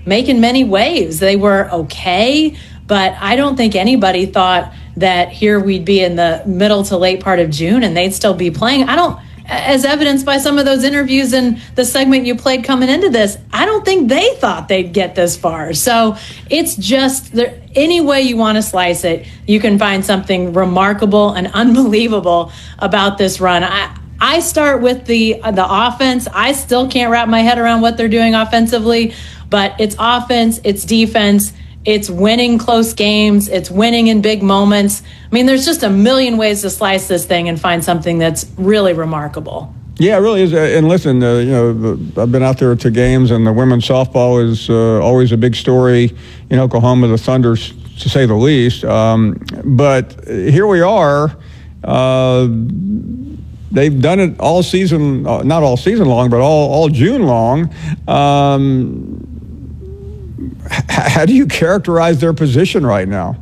making many waves. They were okay, but I don't think anybody thought that here we'd be in the middle to late part of June and they'd still be playing. As evidenced by some of those interviews in the segment you played coming into this, I don't think they thought they'd get this far. So it's just any way you want to slice it, you can find something remarkable and unbelievable about this run. I start with the offense. I still can't wrap my head around what they're doing offensively, but it's offense, it's defense, it's winning close games, it's winning in big moments. I mean, there's just a million ways to slice this thing and find something that's really remarkable. Yeah, it really is. And listen, I've been out there to games, and the women's softball is always a big story in Oklahoma, the Thunder, to say the least. But here we are. They've done it all season, not all season long, but all June long. How do you characterize their position right now?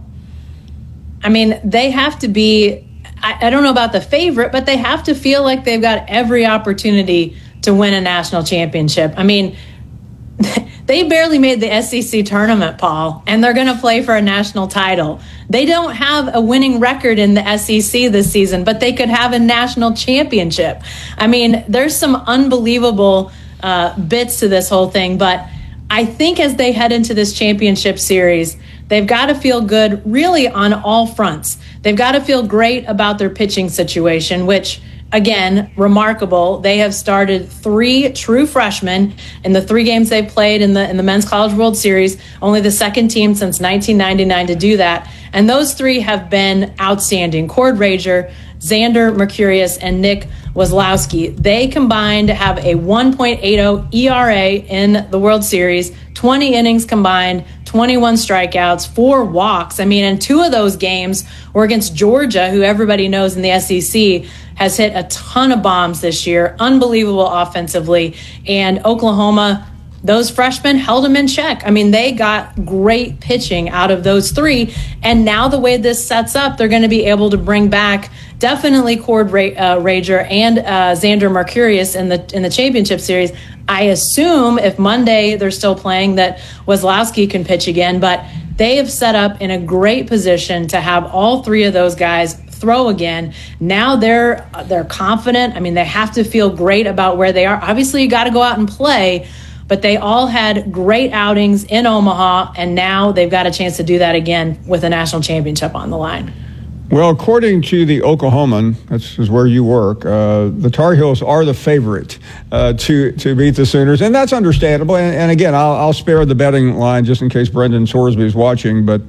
I mean, they have to be, I don't know about the favorite, but they have to feel like they've got every opportunity to win a national championship. I mean, they barely made the SEC tournament, Paul, and they're going to play for a national title. They don't have a winning record in the SEC this season, but they could have a national championship. I mean, there's some unbelievable bits to this whole thing, but I think as they head into this championship series, they've got to feel good really on all fronts. They've got to feel great about their pitching situation, which, again, remarkable. They have started 3 true freshmen in the 3 games they've played in the Men's College World Series, only the second team since 1999 to do that. And those 3 have been outstanding. Cord Rager, Xander Mercurius, and Nick Wazlowski. They combined to have a 1.80 ERA in the World Series, 20 innings combined, 21 strikeouts, 4 walks. I mean, and 2 of those games were against Georgia, who everybody knows in the SEC has hit a ton of bombs this year, unbelievable offensively. And Oklahoma, those freshmen held them in check. I mean, they got great pitching out of those 3. And now the way this sets up, they're going to be able to bring back definitely Cord Rager and Xander Mercurius in the championship series. I assume if Monday they're still playing that Wazlowski can pitch again, but they have set up in a great position to have all 3 of those guys throw again. Now they're confident. I mean, they have to feel great about where they are. Obviously, you got to go out and play, but they all had great outings in Omaha, and now they've got a chance to do that again with a national championship on the line. Well, according to the Oklahoman, this is where you work, the Tar Heels are the favorite to beat the Sooners, and that's understandable. And again, I'll spare the betting line just in case Brendan Sorsby is watching, but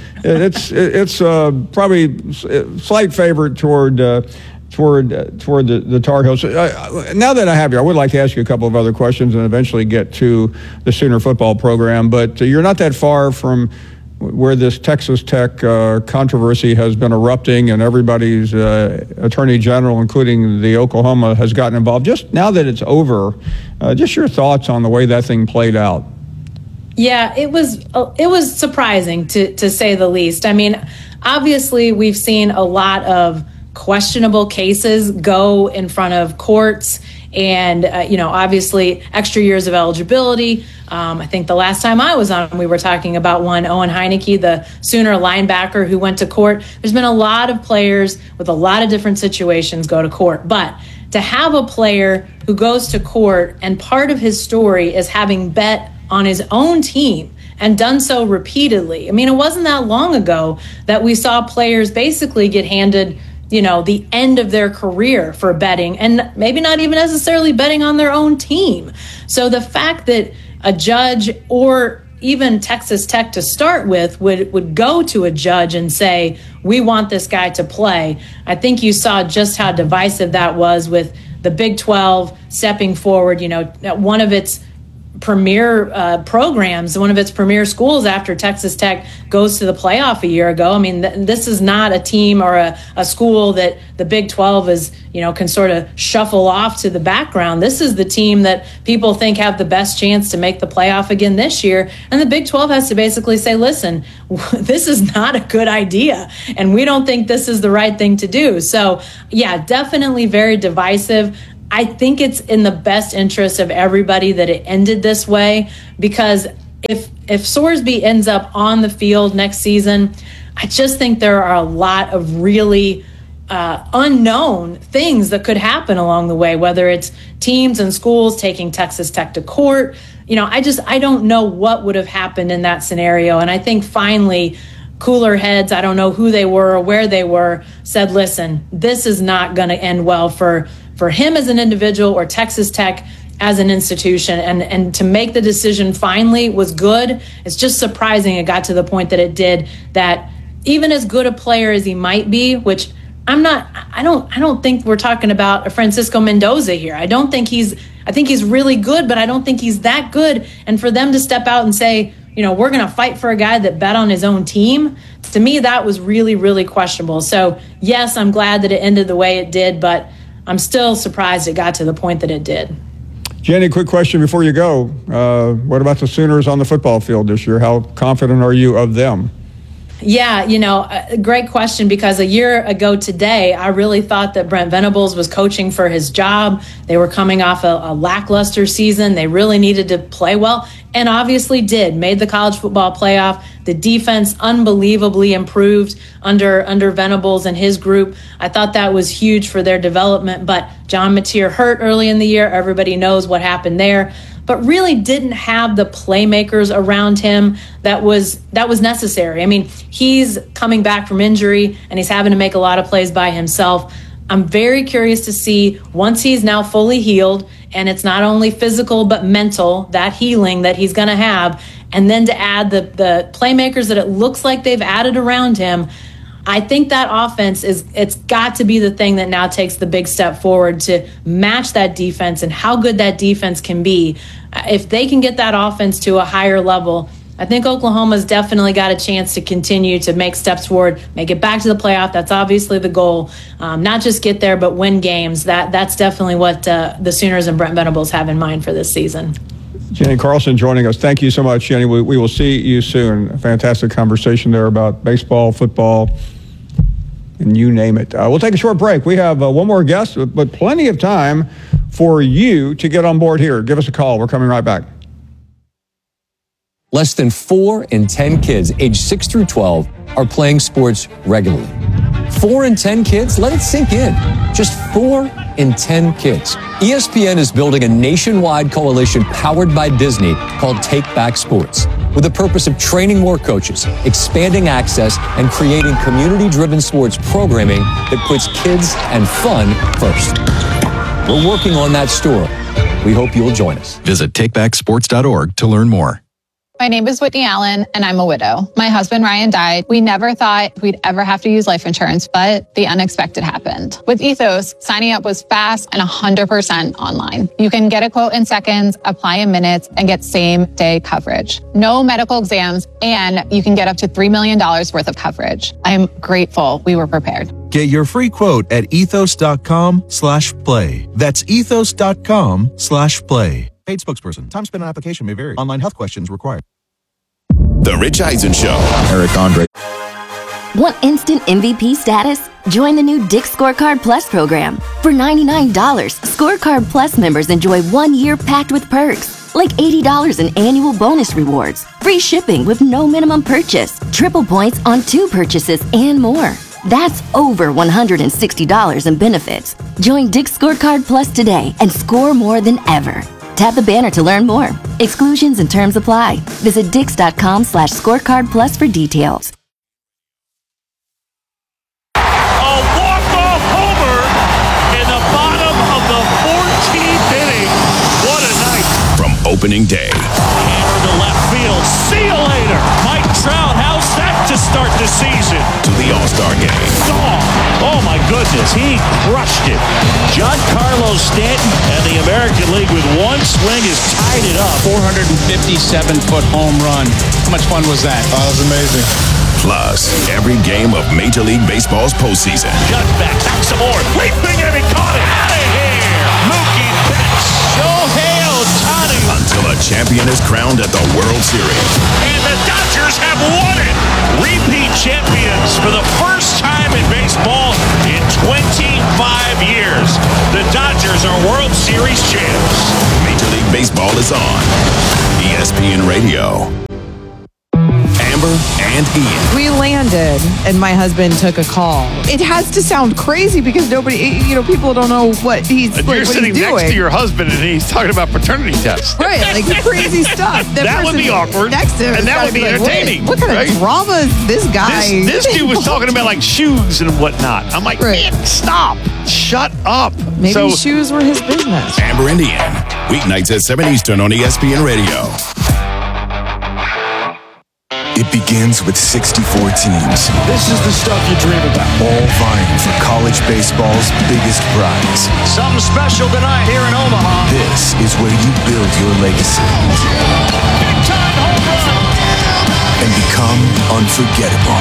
it's probably a slight favorite toward the Tar Heels. Now that I have you, I would like to ask you a couple of other questions and eventually get to the Sooner football program, but you're not that far from where this Texas Tech controversy has been erupting, and everybody's attorney general, including the Oklahoma, has gotten involved. Just now that it's over, just your thoughts on the way that thing played out. Yeah, it was surprising to say the least. I mean, obviously we've seen a lot of questionable cases go in front of courts, and obviously extra years of eligibility. I think the last time I was on, we were talking about one, Owen Heineke, the Sooner linebacker who went to court. There's been a lot of players with a lot of different situations go to court, but to have a player who goes to court and part of his story is having bet on his own team and done so repeatedly. I mean, it wasn't that long ago that we saw players basically get handed the end of their career for betting, and maybe not even necessarily betting on their own team. So the fact that a judge, or even Texas Tech to start with, would go to a judge and say, we want this guy to play, I think you saw just how divisive that was with the Big 12 stepping forward. One of its premier programs, one of its premier schools after Texas Tech goes to the playoff a year ago. I mean, this is not a team or a school that the Big 12 is, can sort of shuffle off to the background. This is the team that people think have the best chance to make the playoff again this year. And the Big 12 has to basically say, listen, this is not a good idea, and we don't think this is the right thing to do. So, yeah, definitely very divisive. I think it's in the best interest of everybody that it ended this way, because if Sorsby ends up on the field next season, I just think there are a lot of really unknown things that could happen along the way, whether it's teams and schools taking Texas Tech to court. I don't know what would have happened in that scenario. And I think finally cooler heads, I don't know who they were or where they were, said, listen, this is not going to end well for him as an individual or Texas Tech as an institution. And to make the decision finally was good. It's just surprising it got to the point that it did, that even as good a player as he might be, which I don't think we're talking about a Francisco Mendoza here. I think he's really good, but I don't think he's that good. And for them to step out and say, we're going to fight for a guy that bet on his own team, to me, that was really, really questionable. So, yes, I'm glad that it ended the way it did, but I'm still surprised it got to the point that it did. Jenny, quick question before you go. What about the Sooners on the football field this year? How confident are you of them? Yeah, a great question, because a year ago today, I really thought that Brent Venables was coaching for his job. They were coming off a lackluster season. They really needed to play well, and obviously did. Made the college football playoff. The defense unbelievably improved under Venables and his group. I thought that was huge for their development, but John Mateer hurt early in the year. Everybody knows what happened there. But really didn't have the playmakers around him that was necessary. I mean, he's coming back from injury and he's having to make a lot of plays by himself. I'm very curious to see, once he's now fully healed, and it's not only physical but mental, that healing that he's going to have, and then to add the playmakers that it looks like they've added around him. I think that offense it's got to be the thing that now takes the big step forward to match that defense and how good that defense can be. If they can get that offense to a higher level, I think Oklahoma's definitely got a chance to continue to make steps forward, make it back to the playoff. That's obviously the goal. Not just get there, but win games. That's definitely what the Sooners and Brent Venables have in mind for this season. Jenny Carlson joining us. Thank you so much, Jenny. We will see you soon. A fantastic conversation there about baseball, football, and you name it. We'll take a short break. We have one more guest, but plenty of time for you to get on board here. Give us a call. We're coming right back. Less than 4 in 10 kids aged 6 through 12 are playing sports regularly. 4 in 10 kids? Let it sink in. Just 4 in 10 kids. ESPN is building a nationwide coalition powered by Disney called Take Back Sports, with the purpose of training more coaches, expanding access, and creating community-driven sports programming that puts kids and fun first. We're working on that story. We hope you'll join us. Visit takebacksports.org to learn more. My name is Whitney Allen, and I'm a widow. My husband, Ryan, died. We never thought we'd ever have to use life insurance, but the unexpected happened. With Ethos, signing up was fast and 100% online. You can get a quote in seconds, apply in minutes, and get same-day coverage. No medical exams, and you can get up to $3 million worth of coverage. I'm grateful we were prepared. Get your free quote at ethos.com/play. That's ethos.com/play. Paid spokesperson. Time spent on application may vary. Online health questions required. The Rich Eisen Show. Eric Andre. Want instant MVP status? Join the new Dick's Scorecard Plus program. For $99, Scorecard Plus members enjoy 1 year packed with perks, like $80 in annual bonus rewards, free shipping with no minimum purchase, triple points on 2 purchases, and more. That's over $160 in benefits. Join Dick's Scorecard Plus today and score more than ever. Tap the banner to learn more. Exclusions and terms apply. Visit Dix.com/scorecard plus for details. A walk-off homer in the bottom of the 14th inning. What a night. From opening day. Hammer to left field. See you later. Mike Trout, how's that to start the season? To the All-Star game. Oh my goodness, he crushed it. Giancarlo Stanton and the American League with one swing has tied it up. 457-foot home run. How much fun was that? That was amazing. Plus, every game of Major League Baseball's postseason. Cut back some more. Leaping and he caught it. Out of here. Mookie Betts. Shohei Ohtani. Until a champion is crowned at the World Series. And the Dodgers have won it. Repeat champions for the first time in baseball in 25 years. The Dodgers are World Series champs. Major League Baseball is on ESPN Radio. Amber and Ian. We landed, and my husband took a call. It has to sound crazy because nobody, people don't know what he's and like, you're what sitting he's next doing. to your husband, and he's talking about paternity tests. Right, like crazy stuff. That would be awkward. Next to him, and that would be entertaining. What kind right? of drama is this guy? This dude was talking about like shoes and whatnot. I'm like, man, stop. Shut up. Maybe shoes were his business. Amber and Ian, weeknights at 7 Eastern on ESPN Radio. It begins with 64 teams. This is the stuff you dream about. All vying for college baseball's biggest prize. Something special tonight here in Omaha. This is where you build your legacy. Big time home run. And become unforgettable.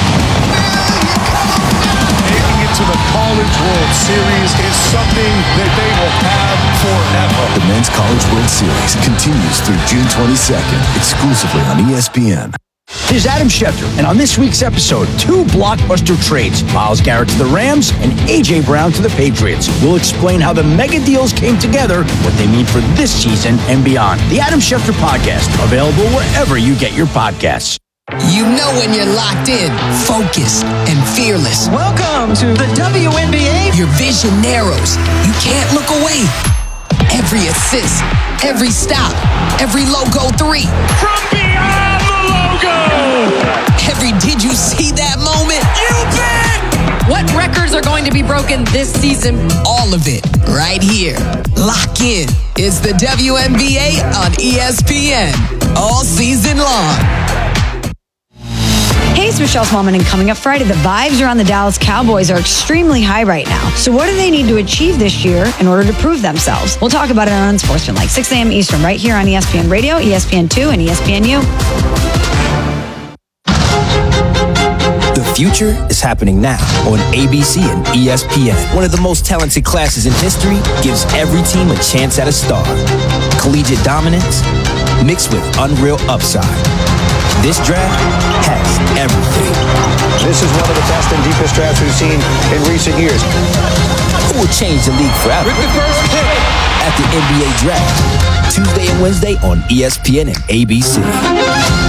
Making it to the College World Series is something that they will have forever. The Men's College World Series continues through June 22nd, exclusively on ESPN. This is Adam Schefter, and on this week's episode, 2 blockbuster trades. Myles Garrett to the Rams and A.J. Brown to the Patriots. We'll explain how the mega deals came together, what they mean for this season and beyond. The Adam Schefter Podcast, available wherever you get your podcasts. You know when you're locked in, focused, and fearless. Welcome to the WNBA. Your vision narrows. You can't look away. Every assist, every stop, every logo 3. From beyond the logo. Every did you see that moment? You bet. What records are going to be broken this season? All of it right here. Lock in. It's the WNBA on ESPN. All season long. Hey, it's Michelle Smallman, and coming up Friday, the vibes around the Dallas Cowboys are extremely high right now. So what do they need to achieve this year in order to prove themselves? We'll talk about it on Unsportsmanlike, 6 a.m. Eastern, right here on ESPN Radio, ESPN2, and ESPNU. The future is happening now on ABC and ESPN. One of the most talented classes in history gives every team a chance at a star. Collegiate dominance mixed with unreal upside. This draft has everything. This is one of the best and deepest drafts we've seen in recent years. Who will change the league forever? With the first pick at the NBA Draft, Tuesday and Wednesday on ESPN and ABC.